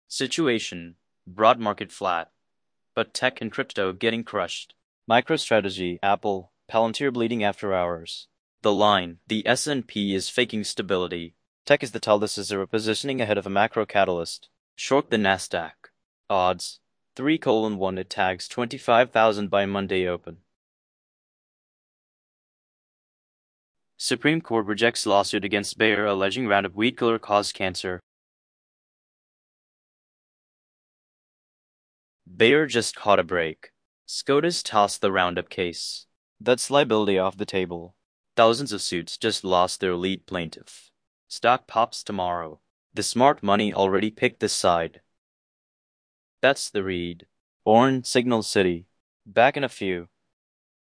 Situation: broad market flat, but tech and crypto getting crushed. MicroStrategy: Apple, Palantir bleeding after hours. The line: the S&P is faking stability. Tech is the tell this is a repositioning ahead of a macro catalyst. Short the Nasdaq. Odds: 3:1 it tags 25,000 by Monday open. Supreme Court rejects lawsuit against Bayer alleging round of weed killer caused cancer. Bayer just caught a break. SCOTUS tossed the Roundup case. That's liability off the table. Thousands of suits just lost their lead plaintiff. Stock pops tomorrow. The smart money already picked this side. That's the read. Signal City. Back in a few.